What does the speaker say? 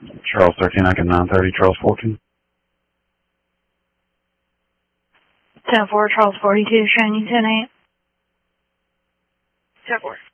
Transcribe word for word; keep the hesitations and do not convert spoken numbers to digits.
Charles thirteen, I can nine thirty, Charles fourteen. ten four, Charles forty-two, showing you ten eight. ten four.